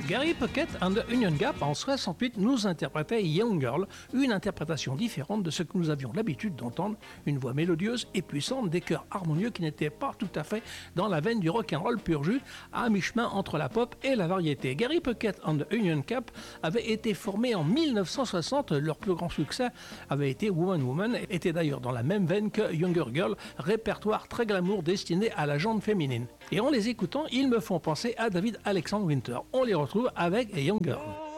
Gary Puckett and the Union Gap en 68 nous interprétait Young Girl, une interprétation différente de ce que nous avions l'habitude d'entendre, une voix mélodieuse et puissante, des chœurs harmonieux qui n'étaient pas tout à fait dans la veine du rock'n'roll pur jus, à mi-chemin entre la pop et la variété. Gary Puckett and the Union Gap avait été formé en 1960, leur plus grand succès avait été Woman Woman, était d'ailleurs dans la même veine que Younger Girl, répertoire très glamour destiné à la gente féminine. Et en les écoutant, ils me font penser à David Alexander Winter. On les retrouve avec Young Girl.